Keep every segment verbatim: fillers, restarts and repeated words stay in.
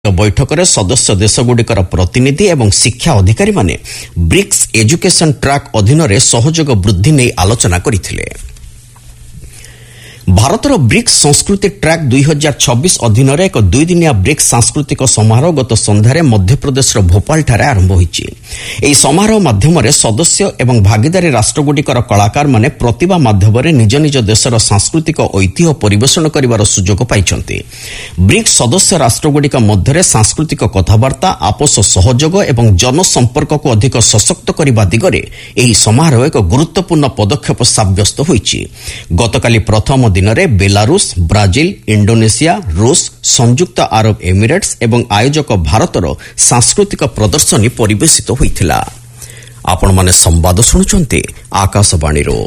बैठक में सदस्य देशगुड़िकर प्रतिनिधि एवं शिक्षा अधिकारी माने ब्रिक्स एजुकेशन ट्रैक अधीन में सहयोग वृद्धि नहीं आलोचना करथिले। भारतर ब्रिक्स संस्कृति ट्रैक दुई हजार छब्बीस अधीन एक दुईदिनिया ब्रिक्स सांस्कृतिक समारोह गत सन्धार मध्यप्रदेश भोपाल ठारे आरंभ होईछि। एही समारोह माध्यम सदस्य एवं भागीदारी राष्ट्रगुड़िकर कलाकार माने प्रतिभा माध्यम निज निज देशर सांस्कृतिक ऐतिह्य परिवेषण करिवार सुजोग पाइछन्ति। ब्रिक्स सदस्य राष्ट्रगुड़िक मध्य सांस्कृतिक कथबार्ता आपस सहयोग एवं जनसंपर्क को अधिक सशक्त करने दिगरे एही समारोह एक गुरुत्वपूर्ण पदक्षेप साब्यस्त होईछि। गतकाली प्रथम दिन में बेलारूस, ब्राजिल, इंडोनेशिया, रूस, संयुक्त अरब एमिरेट्स एवं आयोजक भारतर सांस्कृतिक प्रदर्शनी परिवेशित होइथिला। आपण माने संवाद सुनुचंते आकाशवाणी रो।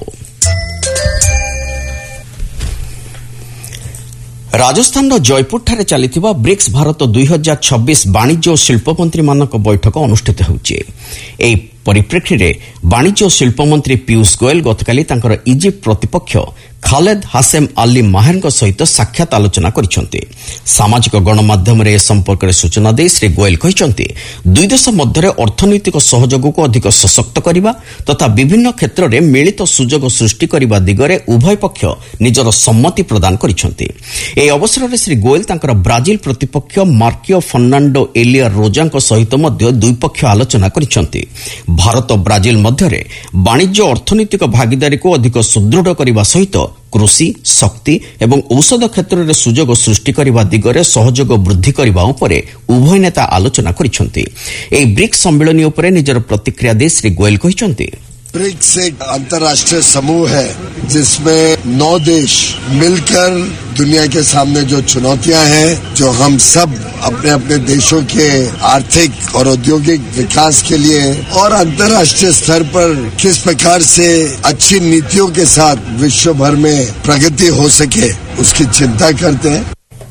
राजस्थान जयपुर ठारे चलिथिबा ब्रिक्स भारत दुई हजार छब्बीस वाणिज्य और शिल्प मंत्री मानक बैठक अनुष्ठित होउछि। एही परिप्रेक्षी रे वाणिज्य और शिल्प मंत्री पीयूष गोयल गतकाली तांकर इजिप्ट प्रतिपक्ष खालेद हासेम अली माहर सहित साक्षात आलोचना करिसेंति। सामाजिक गणमाध्यम रे संपर्क में सूचना दे श्री गोयल कहिसेंति दुई देश मध्य अर्थनैतिक सहयोग को अधिक सशक्त करने तथा विभिन्न क्षेत्र में मिलित सुजोग सृष्टि करने दिगरे उभय पक्ष निजर सम्मति प्रदान करिसेंति। एही अवसर में श्री गोयल तांकर ब्राजिल प्रतिपक्ष मार्कियो फर्नांडो एलिया रोजा सहित मध्य द्विपक्षीय आलोचना करिसेंति। भारत ब्राजिल मध्य वाणिज्य अर्थनैतिक भागीदारी को अधिक सुदृढ़ करने सहित कृषि, शक्ति एवं औषध क्षेत्र में सुजोग सृष्टि करने दिगरे सहयोग वृद्धि करने उपरे उभय नेता आलोचना करिसेंति। एही ब्रिक्स सम्मेलन उपरे निजर प्रतिक्रिया दे श्री गोयल कहिसेंति ब्रिक्स एक अंतर्राष्ट्रीय समूह है जिसमें नौ देश मिलकर दुनिया के सामने जो चुनौतियां हैं, जो हम सब अपने अपने देशों के आर्थिक और औद्योगिक विकास के लिए और अंतर्राष्ट्रीय स्तर पर किस प्रकार से अच्छी नीतियों के साथ विश्व भर में प्रगति हो सके उसकी चिंता करते हैं।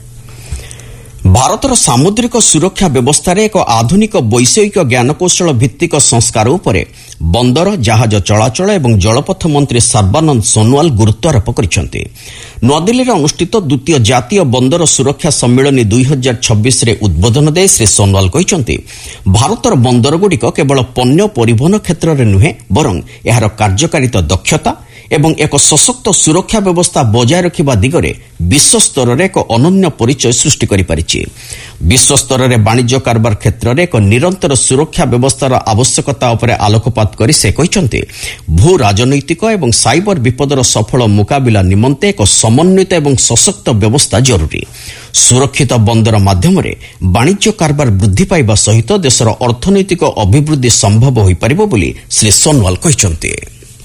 भारतर सामुद्रिक सुरक्षा व्यवस्था एक आधुनिक वैषयिक ज्ञानकौशल भित्तिक संस्कार उपरे बंदर, जहाज चलाचल एवं जलपथ मंत्री सर्बानंद सोनोवाल गुरुत्वारोप करिसेंति। नूआदिल्ली में अनुष्ठित द्वितीय जातीय बंदर सुरक्षा सम्मेलन दुई हजार छब्बीस रे उद्बोधन दे श्री सोनोवाल कहिसेंति भारतर बंदरगुड़िक केवल पण्य परिवहन क्षेत्र में नुहे बरं एहार कार्यकारिता दक्षता एवं एक सशक्त सुरक्षा व्यवस्था बजाय रखिबा दिगरे विश्व स्तर में एक अनन्य परिचय सृष्टि करि पारिछि। विश्व स्तर में वाणिज्य कारबार क्षेत्र में एक निरंतर सुरक्षा व्यवस्थार आवश्यकता उपरे आलोकपात करि से कहिसेंति भू राजनैतिक एवं साइबर विपदर सफल मुकाबिला निमंते एक समन्वित एवं सशक्त व्यवस्था जरूरी। सुरक्षित बंदर माध्यम वाणिज्य कारबार वृद्धि पाइबा सहित देशर अर्थनैतिक अभिवृद्धि संभव होई परिबो बोली श्री सोनोवाल कहिसेंति।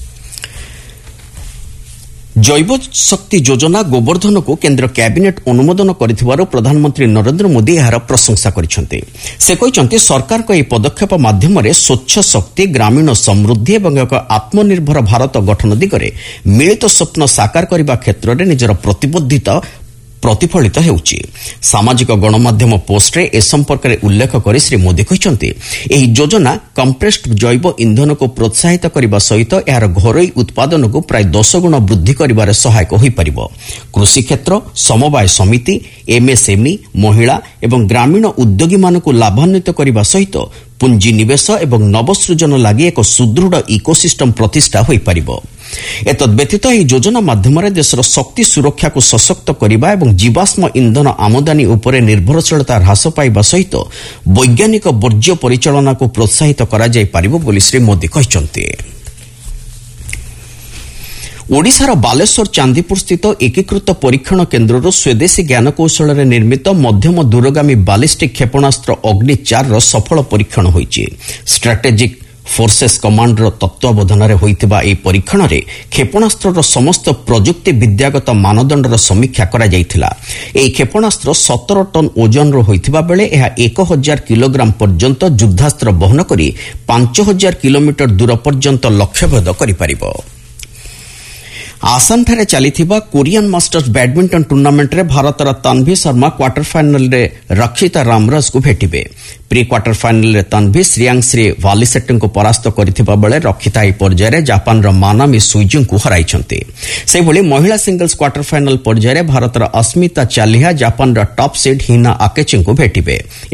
जैव शक्ति योजना गोवर्धन को केंद्र कैबिनेट अनुमोदन करिथिबारु प्रधानमंत्री नरेंद्र मोदी यार प्रशंसा करिसेंति। से कहिसेंति सरकार को यह पदक्षेप माध्यम रे स्वच्छ शक्ति, ग्रामीण समृद्धि एवं एक आत्मनिर्भर भारत गठन दिगरे मिलित स्वप्न साकार करने क्षेत्र में निजर प्रतिबद्धता प्रतिफलित हेउछि। सामाजिक गणमाध्यम पोस्ट रे ए संपर्क में उल्लेख कर श्री मोदी कहिसेंति एही योजना कंप्रेस्ड जैव इंधन को प्रोत्साहित करने सहित यार घरोई उत्पादन को प्राय दस गुण वृद्धि करिबारे सहायक होई परिबो। कृषि क्षेत्र, समवाय समिति, एमएसएमई, महिला एवं ग्रामीण उद्योगी मानकु लाभान्वित करने सहित पुंजी निवेश एवं नवसृजन लगी एक सुदृढ़ इकोसिस्टम प्रतिष्ठा होई परिबो। एतद व्यतीत यह योजना माध्यम देशर शक्ति सुरक्षा को सशक्त करने एवं जीवाश्म इंधन आमदानी उपरे निर्भरशीलता ह्रास पाइबा सहित वैज्ञानिक वर्ज्य परिचालना को प्रोत्साहित करा जाय परिबो बोली श्री मोदी कहिसेंति। ओडिशार बालेश्वर चांदीपुर स्थित एकीकृत परीक्षण केन्द्र स्वदेशी ज्ञानकौशल निर्मित मध्यम दूरगामी बालिस्टिक क्षेपणास्त्र अग्नि चार सफल परीक्षण होईछि। स्ट्रेटेजिक फोर्सेस कमांडर तत्वावधान में होइतिबा ए परीक्षण रे क्षेपणास्त्र समस्त प्रजुक्ति विद्यागत मानदंडर समीक्षा करा जायथिला। ए क्षेपणास्त्र सत्रह टन ओजन रो होइतिबा बेले एहा एक हजार किलोग्राम पर्यंत युद्धास्त्र बहन करी पांच हजार किलोमीटर दूर पर्यंत लक्ष्यभेद करि परिबो। आसाम ठारे चलिथिबा कोरियन मास्टर्स बैडमिंटन टूर्नामेंट रे भारतर तन्वी शर्मा क्वार्टर फाइनल रे रक्षिता रामराज को भेटिबे। प्री क्वार्टर फाइनल रे तन्वी श्रियांश्री वालीसेट्टी को परास्त करथिबा बेले रक्षिता ए पर्याय रे जापान रो मानामी सुइजुंग को हराइछन्ते। सेभली महिला सिंगल्स क्वार्टर फाइनल पर्याय रे भारतर अस्मिता चालिहा जापान रो टॉप सीड हिना आकेची को भेटिबे।